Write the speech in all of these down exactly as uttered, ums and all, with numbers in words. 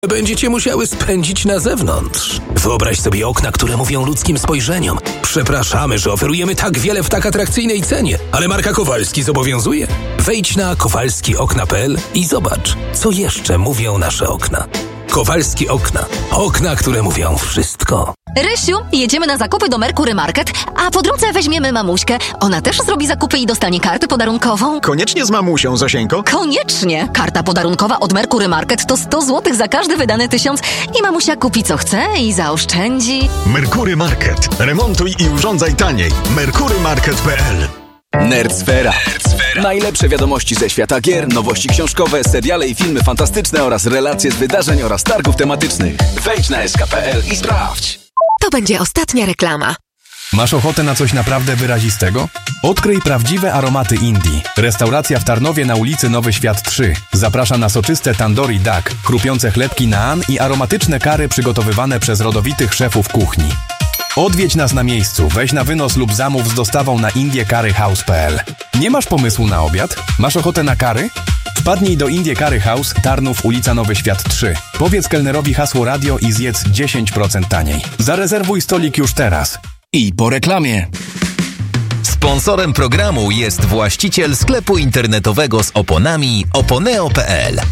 będziecie musiały spędzić na zewnątrz. Wyobraź sobie okna, które mówią ludzkim spojrzeniom. Przepraszamy, że oferujemy tak wiele w tak atrakcyjnej cenie, ale marka Kowalski zobowiązuje. Wejdź na kowalski okna kropka p l i zobacz, co jeszcze mówią nasze okna. Kowalski Okna. Okna, które mówią wszystko. Rysiu, jedziemy na zakupy do Merkury Market, a po drodze weźmiemy mamuśkę. Ona też zrobi zakupy i dostanie kartę podarunkową. Koniecznie z mamusią, Zosieńko? Koniecznie! Karta podarunkowa od Merkury Market to sto złotych za każdy wydany tysiąc i mamusia kupi co chce i zaoszczędzi. Merkury Market. Remontuj i urządzaj taniej. merkury market kropka p l. Nerdsfera. Najlepsze wiadomości ze świata gier, nowości książkowe, seriale i filmy fantastyczne oraz relacje z wydarzeń oraz targów tematycznych. Wejdź na s k kropka p l i sprawdź. To będzie ostatnia reklama. Masz ochotę na coś naprawdę wyrazistego? Odkryj prawdziwe aromaty Indii. Restauracja w Tarnowie na ulicy Nowy Świat trzy. Zaprasza na soczyste tandoori duck, chrupiące chlebki naan i aromatyczne kary przygotowywane przez rodowitych szefów kuchni. Odwiedź nas na miejscu, weź na wynos lub zamów z dostawą na indie curry house kropka p l. Nie masz pomysłu na obiad? Masz ochotę na kary? Wpadnij do Indie Curry House, Tarnów, ulica Nowy Świat trzy. Powiedz kelnerowi hasło radio i zjedz dziesięć procent taniej. Zarezerwuj stolik już teraz. I po reklamie. Sponsorem programu jest właściciel sklepu internetowego z oponami oponeo kropka p l.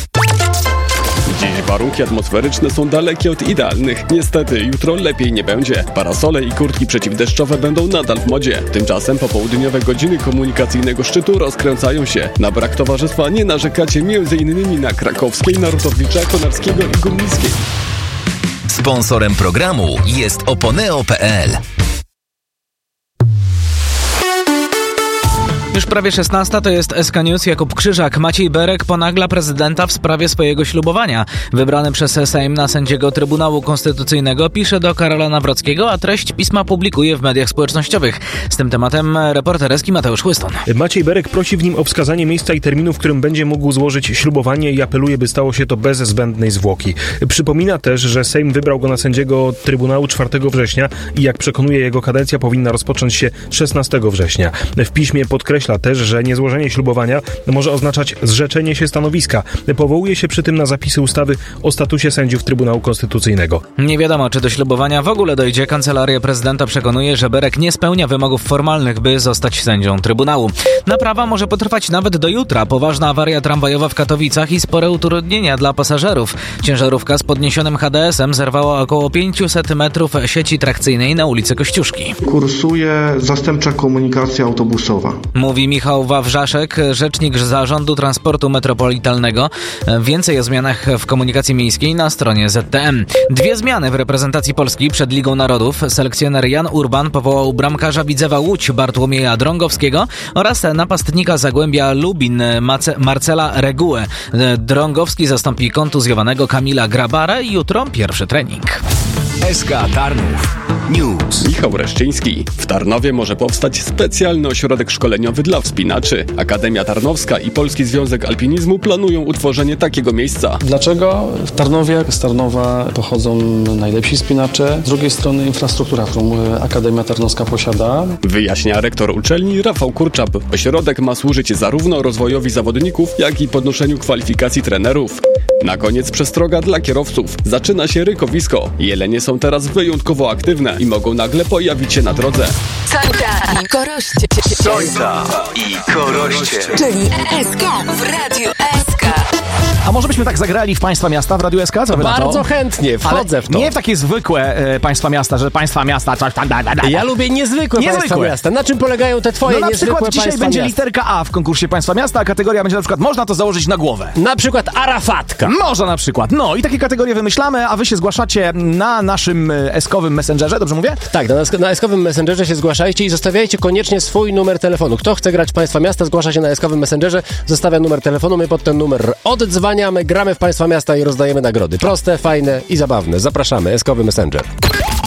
Dziś warunki atmosferyczne są dalekie od idealnych. Niestety, jutro lepiej nie będzie. Parasole i kurtki przeciwdeszczowe będą nadal w modzie. Tymczasem popołudniowe godziny komunikacyjnego szczytu rozkręcają się. Na brak towarzystwa nie narzekacie między innymi na Krakowskiej, Narutowicza, Konarskiego i Górnickiej. Sponsorem programu jest oponeo kropka p l. Już prawie szesnasta, to jest S K News. Jakub Krzyżak. Maciej Berek ponagla prezydenta w sprawie swojego ślubowania. Wybrany przez Sejm na sędziego Trybunału Konstytucyjnego pisze do Karola Nawrockiego, a treść pisma publikuje w mediach społecznościowych. Z tym tematem reporter Eski Mateusz Chłyston. Maciej Berek prosi w nim o wskazanie miejsca i terminu, w którym będzie mógł złożyć ślubowanie i apeluje, by stało się to bez zbędnej zwłoki. Przypomina też, że Sejm wybrał go na sędziego Trybunału czwartego września i jak przekonuje, jego kadencja powinna rozpocząć się szesnastego września. W piśmie podkreśla też, że niezłożenie ślubowania może oznaczać zrzeczenie się stanowiska. Powołuje się przy tym na zapisy ustawy o statusie sędziów Trybunału Konstytucyjnego. Nie wiadomo, czy do ślubowania w ogóle dojdzie. Kancelaria prezydenta przekonuje, że Berek nie spełnia wymogów formalnych, by zostać sędzią Trybunału. Naprawa może potrwać nawet do jutra. Poważna awaria tramwajowa w Katowicach i spore utrudnienia dla pasażerów. Ciężarówka z podniesionym H D S em zerwała około pięćset metrów sieci trakcyjnej na ulicy Kościuszki. Kursuje zastępcza komunikacja autobusowa. Mówi Michał Wawrzaszek, rzecznik Zarządu Transportu Metropolitalnego. Więcej o zmianach w komunikacji miejskiej na stronie Z T M. Dwie zmiany w reprezentacji Polski przed Ligą Narodów. Selekcjoner Jan Urban powołał bramkarza Widzewa Łódź Bartłomieja Drągowskiego oraz napastnika Zagłębia Lubin Mace- Marcela Regułę. Drągowski zastąpi kontuzjowanego Kamila Grabara i jutro pierwszy trening. S K Tarnów News. Michał Reszczyński. W Tarnowie może powstać specjalny ośrodek szkoleniowy dla wspinaczy. Akademia Tarnowska i Polski Związek Alpinizmu planują utworzenie takiego miejsca. Dlaczego? W Tarnowie, z Tarnowa pochodzą najlepsi wspinacze. Z drugiej strony infrastruktura, którą Akademia Tarnowska posiada. Wyjaśnia rektor uczelni Rafał Kurczap. Ośrodek ma służyć zarówno rozwojowi zawodników, jak i podnoszeniu kwalifikacji trenerów. Na koniec przestroga dla kierowców. Zaczyna się rykowisko. Jelenie są teraz wyjątkowo aktywne i mogą nagle pojawić się na drodze. Sońca i Koroście. Sońca i Koroście. Czyli E S K w Radiu S K. A może byśmy tak zagrali w Państwa Miasta w Radiu S K? Co wy na to? Bardzo chętnie, wchodzę Ale w to. nie w takie zwykłe e, Państwa Miasta, że Państwa Miasta coś tam da, da, da. Ja lubię niezwykłe, niezwykłe Państwa Miasta. Na czym polegają te twoje no na niezwykłe przykład dzisiaj Państwa będzie Miasta? literka A w konkursie Państwa Miasta, a kategoria będzie na przykład można to założyć na głowę. Na przykład Arafatka. Można na przykład. No i takie kategorie wymyślamy, a wy się zgłaszacie na naszym eskowym messengerze, dobrze mówię? Tak, na, na eskowym messengerze się zgłaszajcie i zostawiajcie koniecznie swój numer telefonu. Kto chce grać w Państwa Miasta, zgłasza się na eskowym messengerze, zostawia numer telefonu, my pod ten numer oddzwaniamy, gramy w Państwa Miasta i rozdajemy nagrody. Proste, fajne i zabawne. Zapraszamy, eskowy messenger.